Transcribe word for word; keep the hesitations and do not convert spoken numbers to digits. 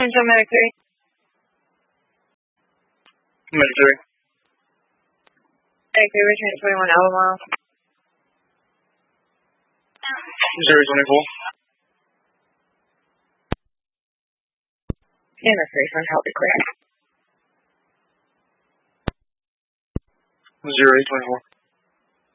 Central Medic three. Medic three. Medic three, return twenty-one Albemarle. zero twenty-four. Camera three, front help be clear. zero eight twenty-four.